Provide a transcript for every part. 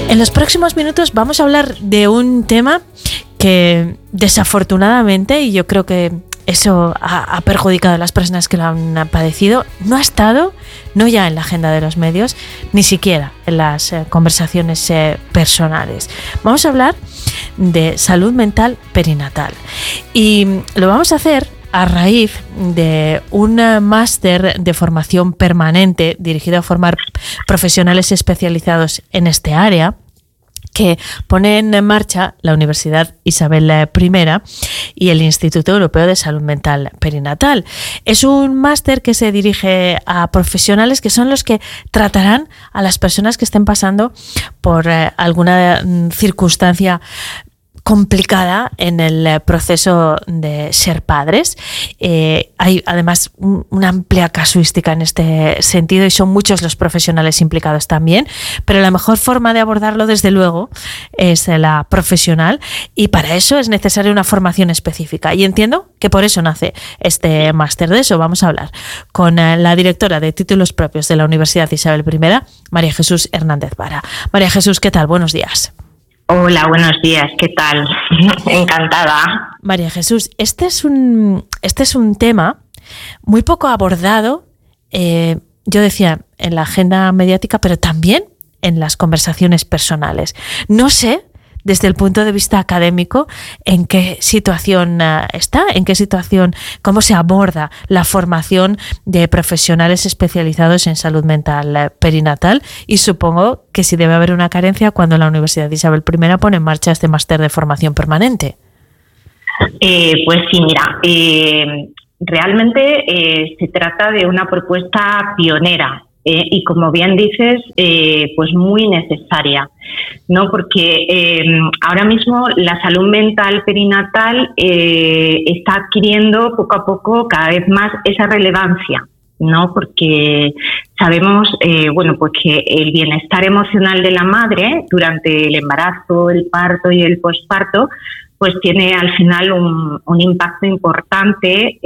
En los próximos minutos vamos a hablar de un tema que desafortunadamente, y yo creo que eso ha perjudicado a las personas que lo han padecido, no ha estado, no ya en la agenda de los medios, ni siquiera en las conversaciones personales. Vamos a hablar de salud mental perinatal y lo vamos a hacer a raíz de un máster de formación permanente dirigido a formar profesionales especializados en este área que pone en marcha la Universidad Isabel I y el Instituto Europeo de Salud Mental Perinatal. Es un máster que se dirige a profesionales que son los que tratarán a las personas que estén pasando por alguna circunstancia complicada en el proceso de ser padres. Hay además una amplia casuística en este sentido y son muchos los profesionales implicados también, pero la mejor forma de abordarlo desde luego es la profesional y para eso es necesaria una formación específica y entiendo que por eso nace este máster. De eso vamos a hablar con la directora de títulos propios de la Universidad Isabel I, María Jesús Hernández Vara. María Jesús, ¿qué tal? Buenos días. Hola, buenos días, ¿qué tal? Encantada. María Jesús, este es un tema muy poco abordado, yo decía, en la agenda mediática, pero también en las conversaciones personales. No sé, desde el punto de vista académico, en qué situación está, cómo se aborda la formación de profesionales especializados en salud mental perinatal y supongo que sí debe haber una carencia cuando la Universidad Isabel I pone en marcha este máster de formación permanente. Pues sí, mira, realmente se trata de una propuesta pionera. Y como bien dices, pues muy necesaria, ¿no? Porque ahora mismo la salud mental perinatal está adquiriendo poco a poco cada vez más esa relevancia, ¿no? Porque sabemos, pues que el bienestar emocional de la madre durante el embarazo, el parto y el posparto, pues tiene al final un impacto importante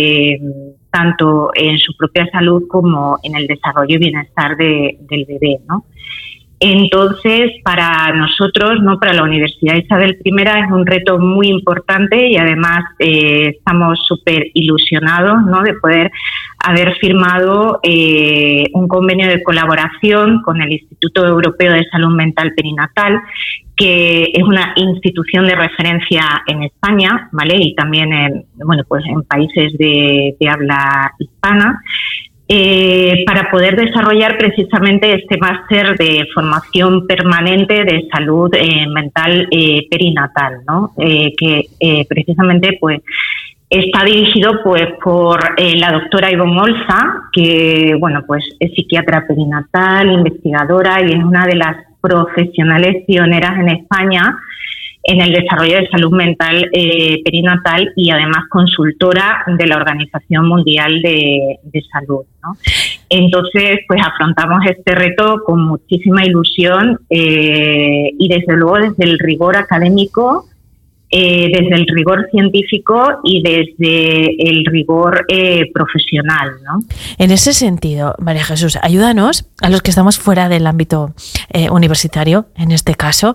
tanto en su propia salud como en el desarrollo y bienestar del bebé, ¿no? Entonces, para nosotros, ¿no? Para la Universidad Isabel I es un reto muy importante y además estamos súper ilusionados, ¿no? De poder haber firmado un convenio de colaboración con el Instituto Europeo de Salud Mental Perinatal, que es una institución de referencia en España, ¿vale? Y también en países de habla hispana, para poder desarrollar precisamente este máster de formación permanente de salud mental perinatal, ¿no? Que precisamente pues está dirigido pues por la doctora Ivonne Olza, que pues es psiquiatra perinatal, investigadora y es una de las profesionales pioneras en España en el desarrollo de salud mental perinatal y además consultora de la Organización Mundial de Salud, ¿no? Entonces, pues afrontamos este reto con muchísima ilusión y desde luego desde el rigor académico, desde el rigor científico y desde el rigor profesional, ¿no? En ese sentido, María Jesús, ayúdanos a los que estamos fuera del ámbito universitario, en este caso,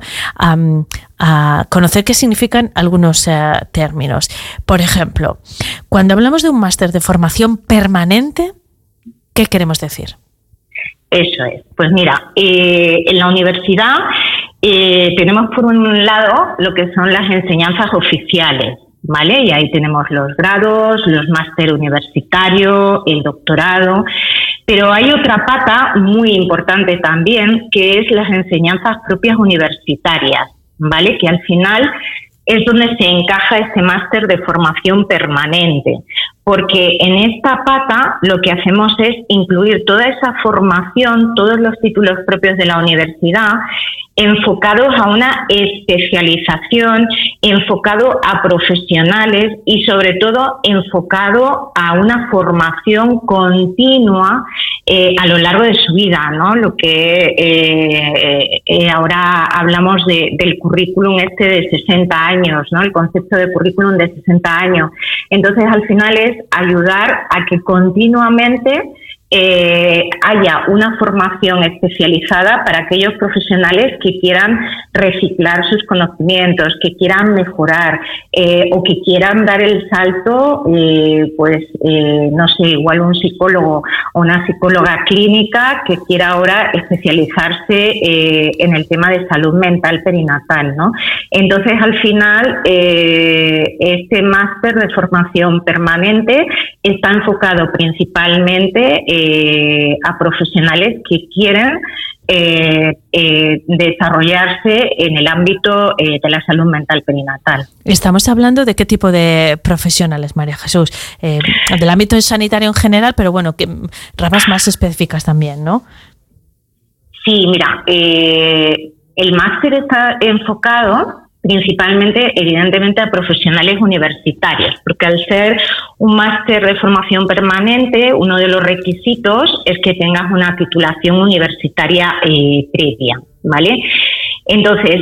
a conocer qué significan algunos términos. Por ejemplo, cuando hablamos de un máster de formación permanente, ¿qué queremos decir? Eso es. Pues mira, en la universidad tenemos por un lado lo que son las enseñanzas oficiales, ¿vale? Y ahí tenemos los grados, los máster universitarios, el doctorado, pero hay otra pata muy importante también, que es las enseñanzas propias universitarias, ¿vale? Que al final es donde se encaja este máster de formación permanente, porque en esta pata lo que hacemos es incluir toda esa formación, todos los títulos propios de la universidad, enfocados a una especialización, enfocado a profesionales y sobre todo enfocado a una formación continua a lo largo de su vida, ¿no? Lo que ahora hablamos del currículum de 60 años, ¿no? El concepto de currículum de 60 años. Entonces, al final es ayudar a que continuamente haya una formación especializada para aquellos profesionales que quieran reciclar sus conocimientos, que quieran mejorar o que quieran dar el salto, no sé, igual un psicólogo o una psicóloga clínica que quiera ahora especializarse en el tema de salud mental perinatal, ¿no? Entonces, al final, este máster de formación permanente está enfocado principalmente a profesionales que quieren desarrollarse en el ámbito de la salud mental perinatal. Estamos hablando de qué tipo de profesionales, María Jesús, del ámbito sanitario en general, pero bueno, que ramas más específicas también, ¿no? Sí, mira, el máster está enfocado principalmente, evidentemente, a profesionales universitarios, porque al ser un máster de formación permanente, uno de los requisitos es que tengas una titulación universitaria previa, ¿vale? Entonces,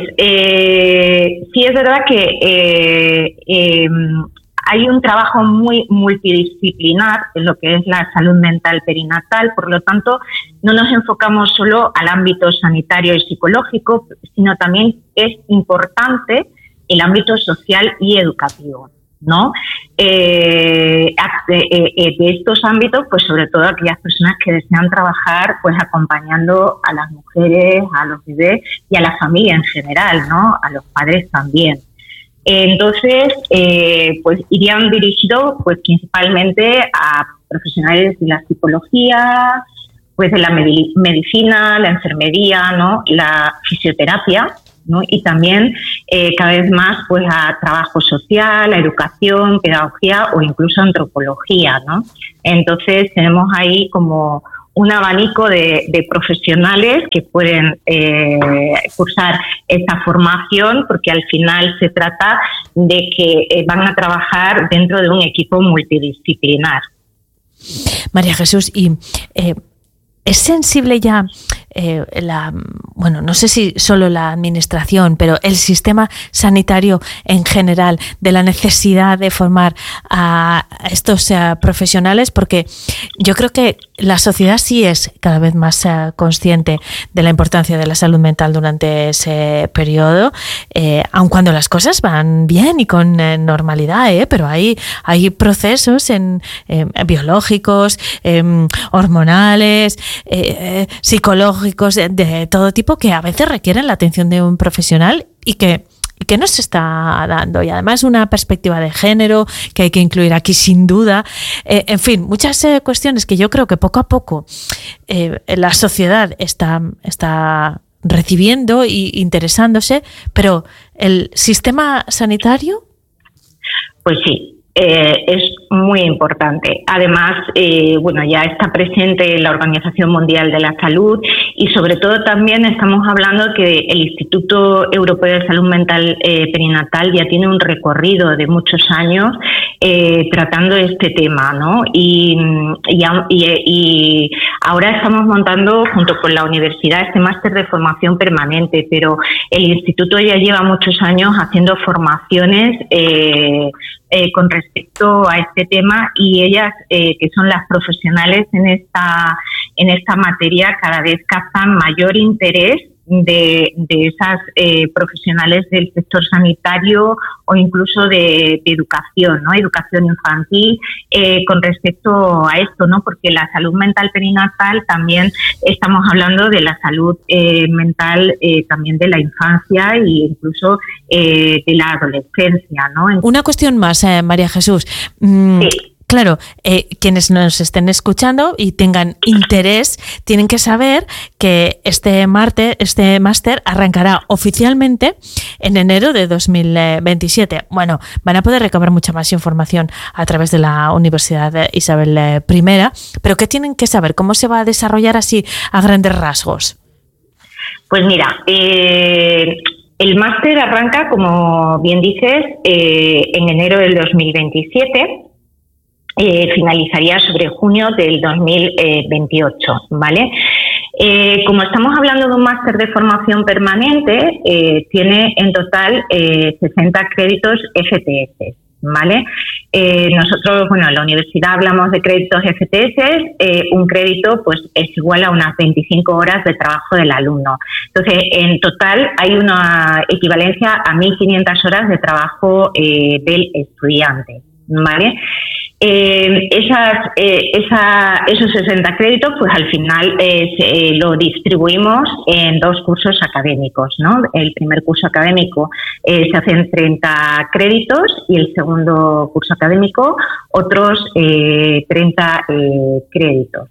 sí es verdad que hay un trabajo muy multidisciplinar en lo que es la salud mental perinatal, por lo tanto, no nos enfocamos solo al ámbito sanitario y psicológico, sino también es importante el ámbito social y educativo, ¿no? De estos ámbitos, pues sobre todo aquellas personas que desean trabajar pues acompañando a las mujeres, a los bebés y a la familia en general, ¿no? A los padres también. Entonces, pues irían dirigidos pues principalmente a profesionales de la psicología, pues de la medicina, la enfermería, ¿no? La fisioterapia, ¿no? Y también cada vez más pues a trabajo social, a educación, pedagogía o incluso antropología, ¿no? Entonces tenemos ahí como un abanico de profesionales que pueden cursar esta formación, porque al final se trata de que van a trabajar dentro de un equipo multidisciplinar. María Jesús, y ¿es sensible ya bueno, no sé si solo la administración, pero el sistema sanitario en general, de la necesidad de formar a estos profesionales? Porque yo creo que la sociedad sí es cada vez más consciente de la importancia de la salud mental durante ese periodo, aun cuando las cosas van bien y con normalidad, pero hay procesos biológicos, hormonales, psicológicos, de todo tipo, que a veces requieren la atención de un profesional y que no se está dando, y además una perspectiva de género que hay que incluir aquí sin duda, en fin, muchas cuestiones que yo creo que poco a poco la sociedad está recibiendo e interesándose, pero el sistema sanitario... Pues sí. Es muy importante. Además, bueno, ya está presente la Organización Mundial de la Salud y sobre todo también estamos hablando que el Instituto Europeo de Salud Mental Perinatal ya tiene un recorrido de muchos años tratando este tema, ¿no? Y ahora estamos montando junto con la universidad este máster de formación permanente, pero el instituto ya lleva muchos años haciendo formaciones con respecto a este tema, y ellas, que son las profesionales en esta materia, cada vez captan mayor interés de esas profesionales del sector sanitario o incluso de educación, ¿no? Educación infantil, con respecto a esto, ¿no? Porque la salud mental perinatal también estamos hablando de la salud mental también de la infancia e incluso de la adolescencia, ¿no? Una cuestión más, María Jesús. Sí. Claro, quienes nos estén escuchando y tengan interés tienen que saber que este máster arrancará oficialmente en enero de 2027. Bueno, van a poder recabar mucha más información a través de la Universidad Isabel I, pero ¿qué tienen que saber? ¿Cómo se va a desarrollar así a grandes rasgos? Pues mira, el máster arranca, como bien dices, en enero del 2027. Finalizaría sobre junio del 2028, ¿vale? Como estamos hablando de un máster de formación permanente, tiene en total 60 créditos FTS, ¿vale? Nosotros, en la universidad hablamos de créditos FTS. Un crédito pues es igual a unas 25 horas de trabajo del alumno. Entonces, en total hay una equivalencia a 1.500 horas de trabajo del estudiante, ¿vale? Esos 60 créditos, pues al final lo distribuimos en 2 cursos académicos, ¿no? El primer curso académico se hacen 30 créditos y el segundo curso académico otros 30 créditos.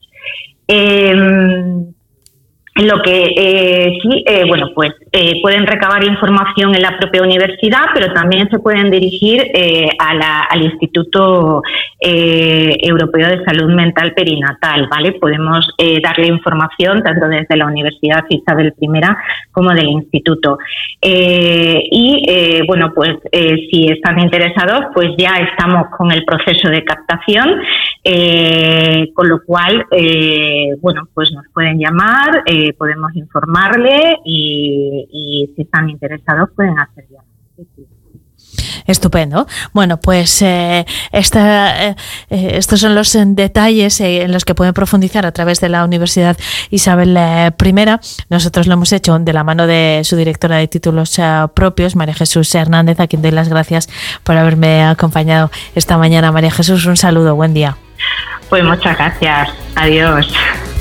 Lo que pueden recabar información en la propia universidad, pero también se pueden dirigir al Instituto Europeo de Salud Mental Perinatal, ¿vale? Podemos darle información tanto desde la Universidad Isabel I como del Instituto. Si están interesados, pues ya estamos con el proceso de captación, con lo cual, pues nos pueden llamar, podemos informarle y si están interesados pueden hacer ya. Estupendo. Bueno, pues estos son los detalles en los que pueden profundizar a través de la Universidad Isabel I. Nosotros lo hemos hecho de la mano de su directora de títulos propios, María Jesús Hernández, a quien doy las gracias por haberme acompañado esta mañana. María Jesús, un saludo, buen día. Pues muchas gracias. Adiós.